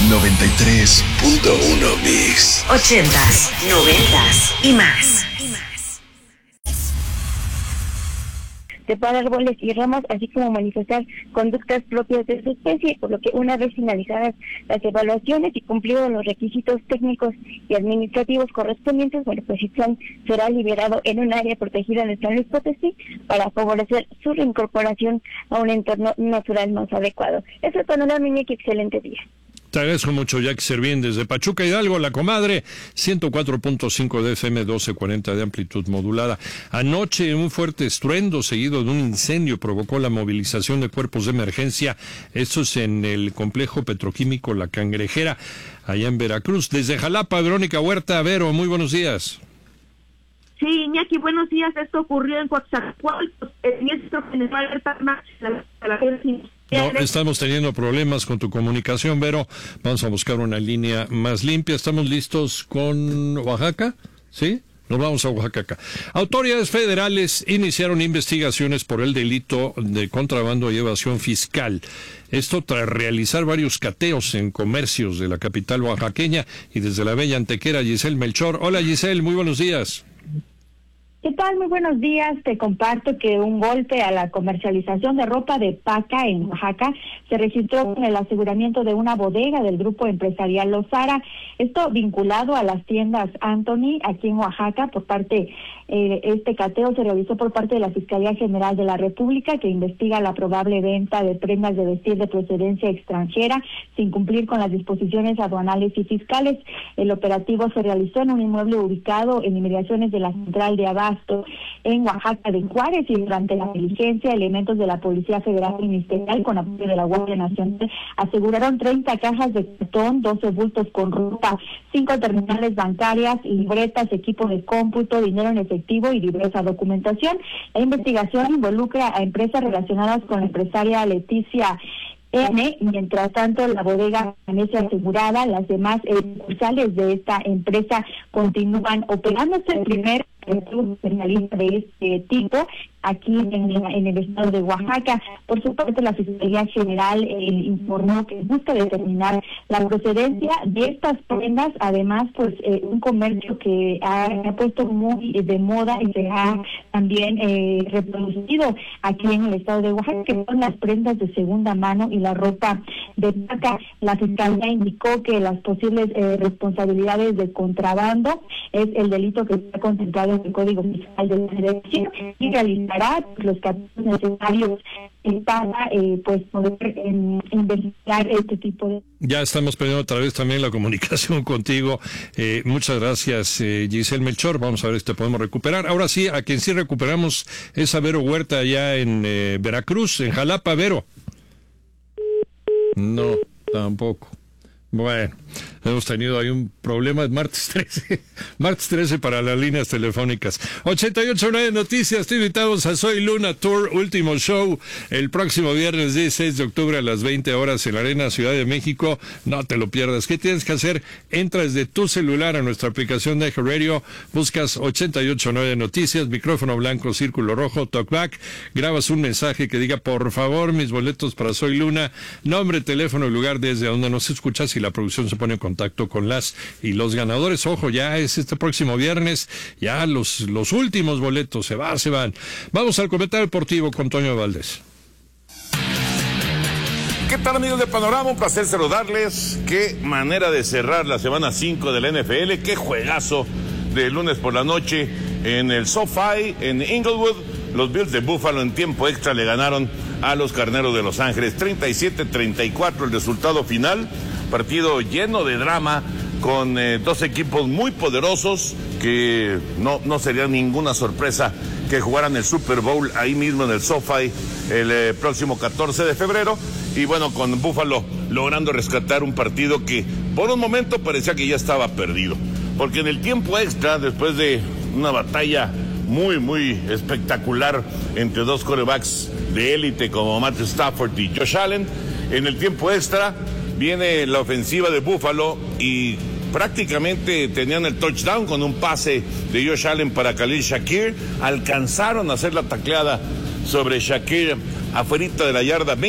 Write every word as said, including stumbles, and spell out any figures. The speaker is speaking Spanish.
noventa y tres punto uno Mix. Ochentas, noventas y más. Separ árboles y ramas, así como manifestar conductas propias de su especie, por lo que una vez finalizadas las evaluaciones y cumplidos los requisitos técnicos y administrativos correspondientes, bueno, pues Itzlán será liberado en un área protegida de San Luis Potosí para favorecer su reincorporación a un entorno natural más adecuado. Eso es panorama, Iñaki, excelente día. Te agradezco mucho, Jackie Servín, desde Pachuca Hidalgo, La Comadre, ciento cuatro punto cinco de F M, doce cuarenta de amplitud modulada. Anoche un fuerte estruendo seguido de un incendio provocó la movilización de cuerpos de emergencia. Esto es en el complejo petroquímico La Cangrejera, allá en Veracruz. Desde Jalapa, Verónica Huerta. Vero, muy buenos días. Sí, Iñaki, buenos días. Esto ocurrió en Coatzacoalcos, el ministro general Bertama, la, la, la No, estamos teniendo problemas con tu comunicación, Vero. Vamos a buscar una línea más limpia. ¿Estamos listos con Oaxaca? ¿Sí? Nos vamos a Oaxaca. Autoridades federales iniciaron investigaciones por el delito de contrabando y evasión fiscal. Esto tras realizar varios cateos en comercios de la capital oaxaqueña. Y desde la bella Antequera, Giselle Melchor. Hola, Giselle, muy buenos días. ¿Qué tal? Muy buenos días. Te comparto que un golpe a la comercialización de ropa de paca en Oaxaca se registró con el aseguramiento de una bodega del grupo empresarial Lozara. Esto vinculado a las tiendas Anthony aquí en Oaxaca por parte, eh, este cateo se realizó por parte de la Fiscalía General de la República, que investiga la probable venta de prendas de vestir de procedencia extranjera sin cumplir con las disposiciones aduanales y fiscales. El operativo se realizó en un inmueble ubicado en inmediaciones de la central de Abasto en Oaxaca de Juárez, y durante la diligencia elementos de la Policía Federal Ministerial con apoyo de la Guardia Nacional aseguraron treinta cajas de cartón, doce bultos con ropa, cinco terminales bancarias, libretas, equipo de cómputo, dinero en efectivo y diversa documentación. La investigación involucra a empresas relacionadas con la empresaria Leticia N. Mientras tanto, la bodega permanece asegurada. Las demás sucursales de esta empresa continúan operándose. El primer criminalista de este tipo aquí en, en el estado de Oaxaca. Por su parte, la Fiscalía General eh, informó que busca determinar la procedencia de estas prendas. Además, pues eh, un comercio que ha, ha puesto muy de moda y se ha también eh, reproducido aquí en el estado de Oaxaca, que son las prendas de segunda mano y la ropa de paca. La Fiscalía indicó que las posibles eh, responsabilidades de contrabando es el delito que está contemplado en el Código Fiscal de la Federación y realizará los casos necesarios para eh, pues poder eh, investigar este tipo de... Ya estamos perdiendo otra vez también la comunicación contigo. Eh, muchas gracias, eh, Giselle Melchor. Vamos a ver si te podemos recuperar. Ahora sí, a quien sí recuperamos es a Vero Huerta allá en eh, Veracruz, en Jalapa. Vero. No, tampoco. Bueno, hemos tenido ahí un problema. Es martes trece. Martes trece para las líneas telefónicas. ochenta y ocho punto nueve Noticias. Te invitamos a Soy Luna Tour, último show, el próximo viernes dieciséis de octubre a las veinte horas en la Arena Ciudad de México. No te lo pierdas. ¿Qué tienes que hacer? Entra desde tu celular a nuestra aplicación de Radio, buscas ochenta y ocho punto nueve Noticias, micrófono blanco, círculo rojo, talkback, grabas un mensaje que diga, por favor, mis boletos para Soy Luna, nombre, teléfono y lugar desde donde nos escuchas, y la producción se pone en contacto con las y los ganadores. Ojo, ya es este próximo viernes, ya los, los últimos boletos, se van, se van. Vamos al comentario deportivo con Toño Valdés. ¿Qué tal, amigos de Panorama? Un placer saludarles. Qué manera de cerrar la semana cinco de la N F L, qué juegazo de lunes por la noche en el SoFi, en Inglewood. Los Bills de Buffalo en tiempo extra le ganaron a los Carneros de Los Ángeles, treinta y siete a treinta y cuatro el resultado final. Partido lleno de drama, con eh, dos equipos muy poderosos que no, no sería ninguna sorpresa que jugaran el Super Bowl ahí mismo en el SoFi el eh, próximo catorce de febrero. Y bueno, con Buffalo logrando rescatar un partido que por un momento parecía que ya estaba perdido. Porque en el tiempo extra, después de una batalla muy, muy espectacular entre dos quarterbacks de élite como Matthew Stafford y Josh Allen, en el tiempo extra viene la ofensiva de Buffalo y prácticamente tenían el touchdown con un pase de Josh Allen para Khalil Shakir. Alcanzaron a hacer la tacleada sobre Shakir afuerita de la yarda